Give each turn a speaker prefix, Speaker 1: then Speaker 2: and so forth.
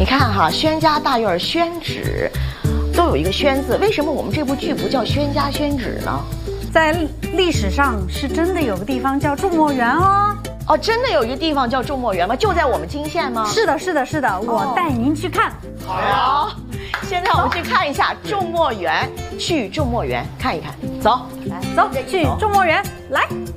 Speaker 1: 你看哈，宣家大院宣纸都有一个宣字，为什么我们这部剧不叫宣家宣纸呢？
Speaker 2: 在历史上是真的有个地方叫仲墨园哦。
Speaker 1: 哦，真的有一个地方叫仲墨园吗？就在我们金县吗？
Speaker 2: 是的，是的，是的，我带您去看。
Speaker 1: 好呀，现在我们去看一下仲墨园，去仲墨园看一看，走，
Speaker 2: 来，走，去仲墨园，来。